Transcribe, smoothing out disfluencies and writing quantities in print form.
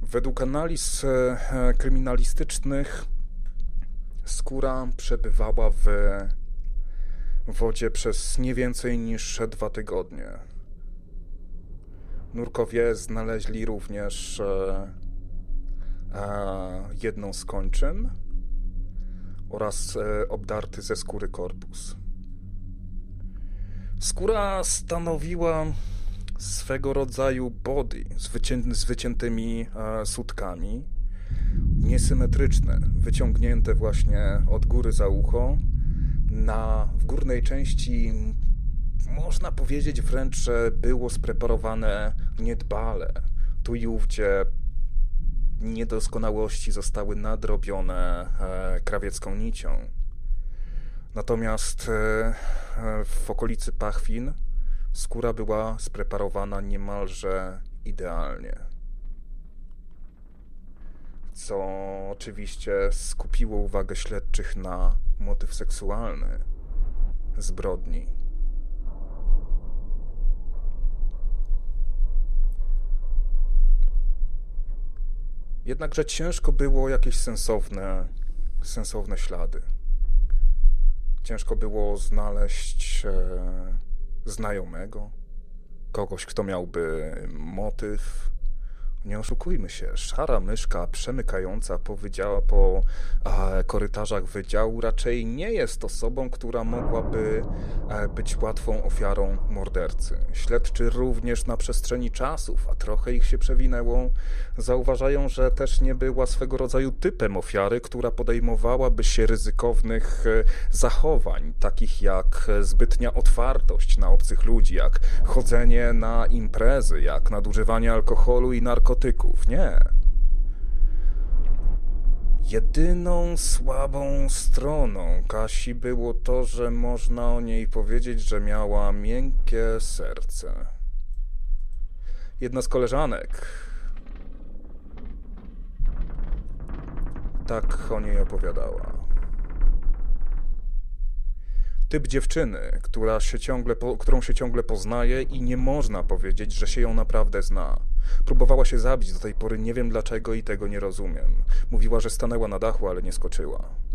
Według analiz kryminalistycznych skóra przebywała w wodzie przez nie więcej niż 2 tygodnie. Nurkowie znaleźli również jedną z kończyn oraz obdarty ze skóry korpus. Skóra stanowiła swego rodzaju body z wyciętymi sutkami, niesymetryczne, wyciągnięte właśnie od góry za ucho. W górnej części można powiedzieć wręcz, że było spreparowane niedbale. Tu i ówdzie niedoskonałości zostały nadrobione krawiecką nicią. Natomiast w okolicy pachwin skóra była spreparowana niemalże idealnie. Co oczywiście skupiło uwagę śledczych na motyw seksualny zbrodni. Jednakże ciężko było jakieś sensowne ślady. Ciężko było znaleźć znajomego, kogoś, kto miałby motyw. Nie oszukujmy się, szara myszka przemykająca po korytarzach wydziału raczej nie jest osobą, która mogłaby być łatwą ofiarą mordercy. Śledczy również na przestrzeni czasów, a trochę ich się przewinęło, zauważają, że też nie była swego rodzaju typem ofiary, która podejmowałaby się ryzykownych zachowań, takich jak zbytnia otwartość na obcych ludzi, jak chodzenie na imprezy, jak nadużywanie alkoholu i narkotyków. Nie. Jedyną słabą stroną Kasi było to, że można o niej powiedzieć, że miała miękkie serce. Jedna z koleżanek tak o niej opowiadała. Typ dziewczyny, którą się ciągle poznaje i nie można powiedzieć, że się ją naprawdę zna. Próbowała się zabić do tej pory, nie wiem dlaczego i tego nie rozumiem. Mówiła, że stanęła na dachu, ale nie skoczyła.